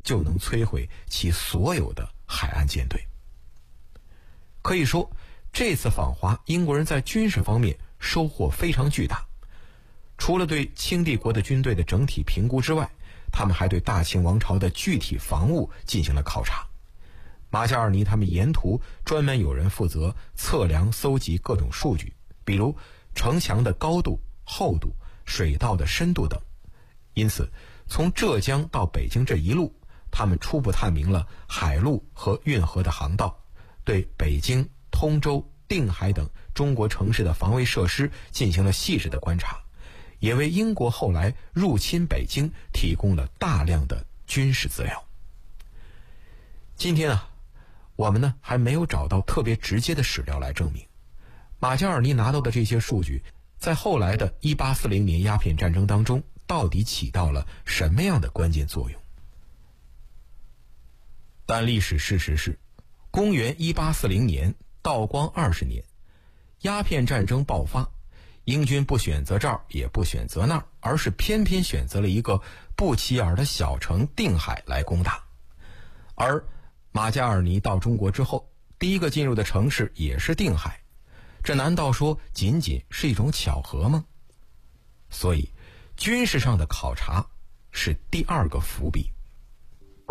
就能摧毁其所有的海岸舰队。可以说，这次访华，英国人在军事方面收获非常巨大。除了对清帝国的军队的整体评估之外，他们还对大清王朝的具体防务进行了考察。马加尔尼他们沿途专门有人负责测量搜集各种数据，比如城墙的高度、厚度、水道的深度等。因此，从浙江到北京这一路，他们初步探明了海路和运河的航道，对北京、通州、定海等中国城市的防卫设施进行了细致的观察，也为英国后来入侵北京提供了大量的军事资料。今天我们还没有找到特别直接的史料来证明马加尔尼拿到的这些数据在后来的1840年鸦片战争当中到底起到了什么样的关键作用。但历史事实是，公元1840年，道光20年，鸦片战争爆发，英军不选择这儿也不选择那儿，而是偏偏选择了一个不起眼的小城定海来攻打。而马加尔尼到中国之后，第一个进入的城市也是定海，这难道说仅仅是一种巧合吗？所以军事上的考察是第二个伏笔。